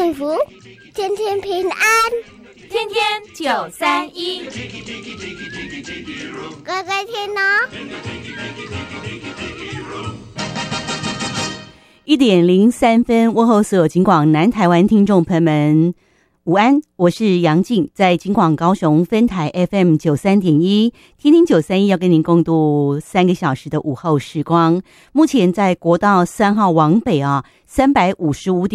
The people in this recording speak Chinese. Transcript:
幸福，天天平安， 天天931， 乖乖听哦。 1:03，问候所有金广南台湾听众朋友们，午安，我是杨静，在金广高雄分台 FM 93.1，天天931要跟您共度3个小时的午后时光。目前在国道3号往北355